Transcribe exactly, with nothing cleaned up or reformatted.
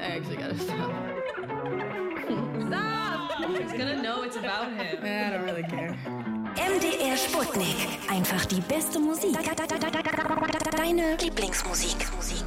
I actually gotta stop. Stop! He's gonna know it's about him. I don't really care. M D R Sputnik. Einfach die beste Musik. Deine Lieblingsmusik. Musik.